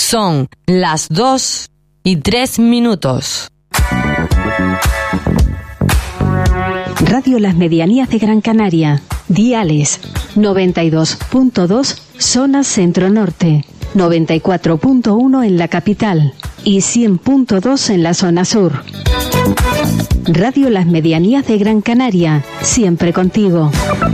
Son las 2:03. Radio Las Medianías de Gran Canaria. Diales 92.2 zona centro-norte, 94.1 en la capital y 100.2 en la zona sur. Radio Las Medianías de Gran Canaria, siempre contigo.